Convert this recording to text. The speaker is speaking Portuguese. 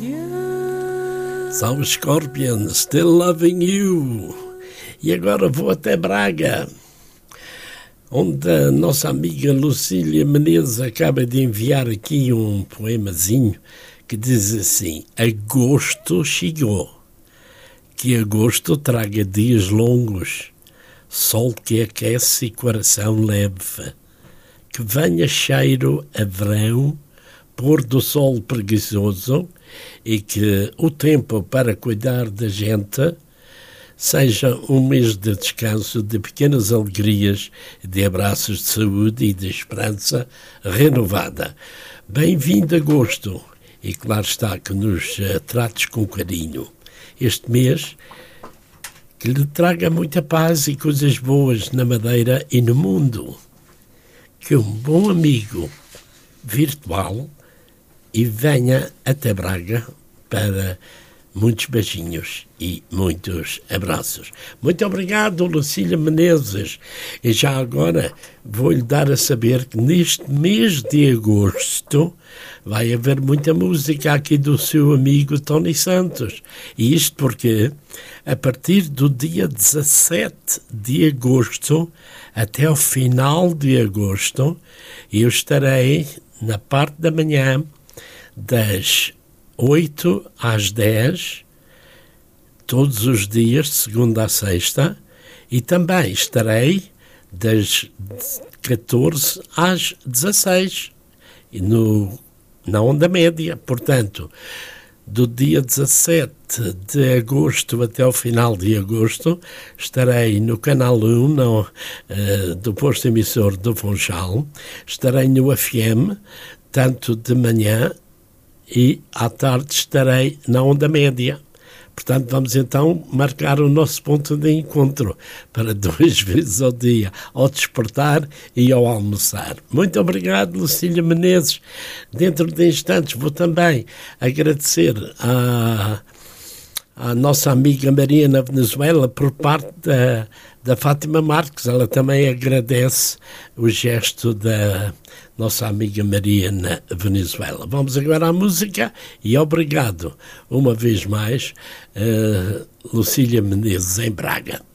Salve Scorpion, Still Loving You. E agora vou até Braga, onde a nossa amiga Lucília Menezes acaba de enviar aqui um poemazinho que diz assim: agosto chegou, que agosto traga dias longos, sol que aquece e coração leve, que venha cheiro a verão, pôr do sol preguiçoso, e que o tempo para cuidar da gente seja um mês de descanso, de pequenas alegrias, de abraços de saúde e de esperança renovada. Bem-vindo agosto, e claro está que nos trates com carinho. Este mês que lhe traga muita paz e coisas boas na Madeira e no mundo. Que um bom amigo virtual e venha até Braga para muitos beijinhos e muitos abraços. Muito obrigado, Lucília Menezes. E já agora vou-lhe dar a saber que neste mês de agosto vai haver muita música aqui do seu amigo Tony Santos. E isto porque a partir do dia 17 de agosto até ao final de agosto eu estarei na parte da manhã das 8 às 10, todos os dias, de segunda a sexta, e também estarei das 14 às 16, na onda média. Portanto, do dia 17 de agosto até ao final de agosto, estarei no Canal 1, do posto emissor do Funchal, estarei no FM, tanto de manhã e à tarde estarei na onda média. Portanto, vamos então marcar o nosso ponto de encontro para 2 vezes ao dia, ao despertar e ao almoçar. Muito obrigado, Lucília Menezes. Dentro de instantes vou também agradecer à nossa amiga Maria na Venezuela por parte da Fátima Marques. Ela também agradece o gesto da nossa amiga Maria na Venezuela. Vamos agora à música e obrigado uma vez mais, Lucília Menezes em Braga.